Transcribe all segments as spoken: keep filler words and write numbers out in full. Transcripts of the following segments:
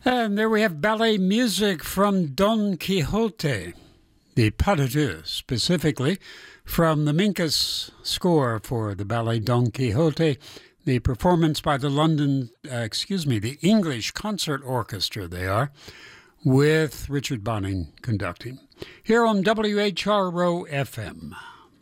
And there we have ballet music from Don Quixote, the pas de deux specifically, from the Minkus score for the ballet Don Quixote, the performance by the London, uh, excuse me, the English Concert Orchestra, they are, with Richard Bonning conducting. Here on W H R O F M.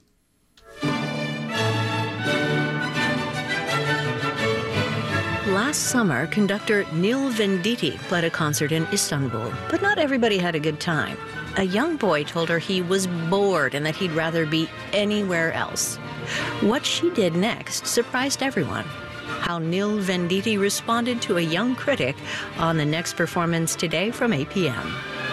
Last summer, conductor Neil Venditti played a concert in Istanbul, but not everybody had a good time. A young boy told her he was bored and that he'd rather be anywhere else. What she did next surprised everyone. How Neil Venditti responded to a young critic on the next performance today from eight p.m.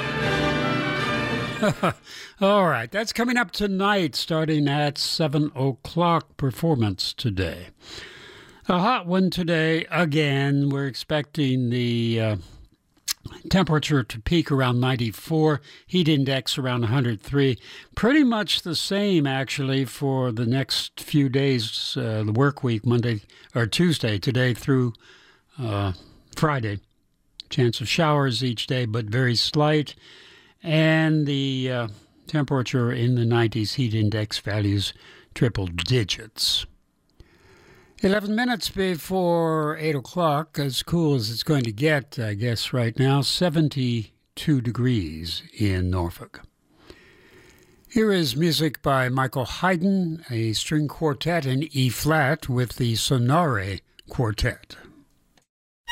All right, that's coming up tonight, starting at seven o'clock, performance today. A hot one today again. We're expecting the uh, temperature to peak around ninety-four, heat index around one hundred three. Pretty much the same, actually, for the next few days, uh, the work week, Monday or Tuesday, today through uh, Friday. Chance of showers each day, but very slight. And the uh, temperature in the nineties, heat index values triple digits. eleven minutes before eight o'clock, as cool as it's going to get, I guess, right now, seventy-two degrees in Norfolk. Here is music by Michael Haydn, a string quartet in E-flat with the Sonare Quartet.